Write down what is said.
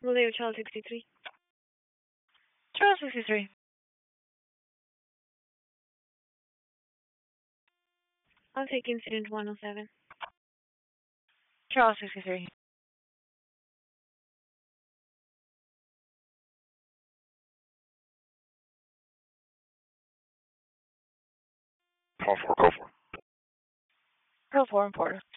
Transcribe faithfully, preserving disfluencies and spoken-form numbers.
Rodeo Child sixty-three. Charles sixty-three. I'll take incident one oh seven. Charles sixty-three. Call for, call for. Code four and Porter.